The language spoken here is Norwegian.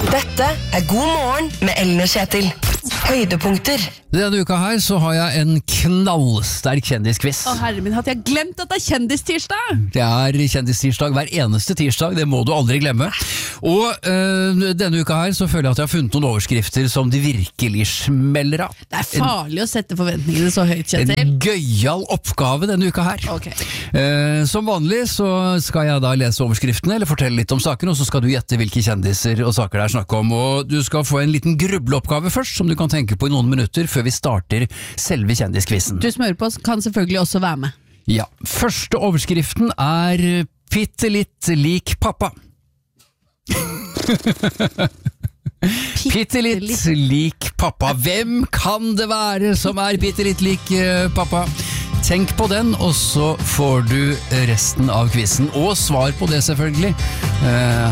Dette God morgen med Ellen og Kjetil. Høydepunkter. Denne uka her så har jeg en knallsterk kjendisquiz. Å herre min, hadde jeg glemt at det kjendistirsdag? Det kjendistirsdag hver eneste tirsdag, det må du aldri glemme. Og denne uka her så føler jeg at jeg har funnet noen overskrifter som de virkelig smeller av. Det farlig å sette forventningene så høyt, Kjetil. En gøyal oppgave denne uka her. Okay. Som vanlig så skal jeg da lese overskriftene, eller fortelle litt om saken, og så skal du gjette hvilke kjendiser og saker det er snakk om. Og du skal få en liten grubleoppgave først, som du kan tenke på i noen minutter før vi starter selve kjendiskvissen. Du smører på kan selvfølgelig også være med. Ja, første overskriften er Pitte litt lik pappa. Pitte litt lik pappa. Hvem kan det være som er pitte litt lik pappa? Tenk på den, og så får du resten av quizen. Og svar på det selvfølgelig.